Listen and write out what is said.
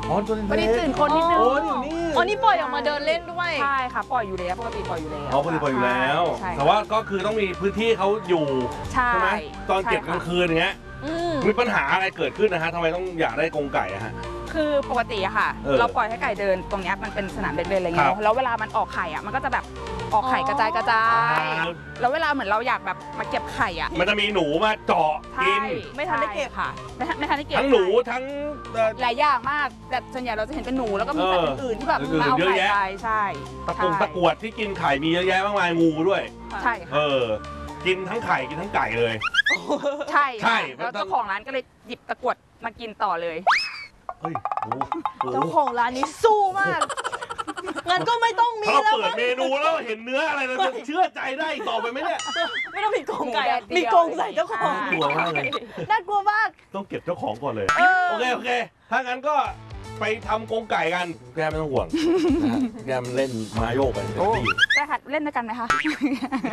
อ๋อตัวนี้วันนี้ตื่นคนนิดนึงโอ้อยู่นี่อ๋อนี่ปล่อยออกมาเดินเล่นด้วยใช่ค่ะปล่อยอยู่แล้วปกติปล่อยอยู่แล้วอ๋อปกติปล่อยอยู่แล้วใช่แต่ว่าก็คือต้องมีพื้นที่เขาอยู่ใช่ไหมตอนเก็บกลางคืนอย่างเงี้ยมีปัญหาอะไรเกิดขึ้นนะฮะทำไมต้องอยากได้กรงไก่อะฮะคือปกติอะค่ะ เราปล่อยให้ไก่เดินตรงนี้มันเป็นสนามเด็กเล่นอะไรเงี้ยแล้วเวลามันออกไข่อะมันก็จะแบบออกไข่กระจายแล้วเวลาเหมือนเราอยากแบบมาเก็บไข่อะมันจะมีหนูมาเจาะกินไม่ทันได้เก็บค่ะไม่ทันได้เก็บทั้งหนูทั้งหลายอย่างมากแต่ส่วนใหญ่เราจะเห็นเป็นหนูแล้วก็มีสัตว์อื่นๆที่แบบมาเอาเยอะไข่แยะไปใช่ตะกรวดที่กินไข่มีเยอะแยะมากมายงูด้วยใช่ค่ะกินทั้งไข่กินทั้งไก่เลยใช่ใช่แล้วเจ้าของร้านก็เลยหยิบตะกรวดมากินต่อเลยเฮ้ยโอ้โหเจ้าของร้านนี้สู้มาก งั้นก็ไม่ต้องมีถ้าเราแล้วเปิดเมนูแล้วเห็นเนื้ออะไรเราจะเชื่อใจได้ต่อไปไหมเนี่ยไม่ต้องมีกรงไก่หมูแดดเดียวมีกรงใส่เจ้าของกลัวมากเลยน่ากลัวมากต้องเก็บเจ้าของก่อนเลย โอเค ถ้างั้นก็ไปทำกรงไก่กัน แกไม่ต้องห่วงนะฮะแกมันเล่นมาโยกไปเต็มที่ได้ค่ะเล่นด้วยกันไหมคะ